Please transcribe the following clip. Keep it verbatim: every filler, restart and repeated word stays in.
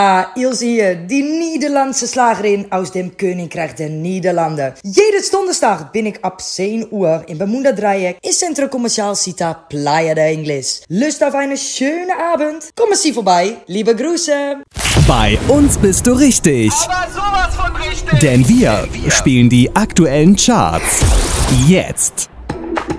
Ah, Ilse hier, die Nederlandse Slagerin aus dem Koninkrijk der Niederlanden. Jede Donderstag bin ik ab zehn Uhr im Bermuda-Dreieck im Centro Comercial Cita Playa de Ingles. Lust auf eine schöne Abend? Kommen Sie vorbei. Liebe Grüße. Bei uns bist du richtig. Aber sowas von richtig. Denn wir spielen die aktuellen Charts. Jetzt.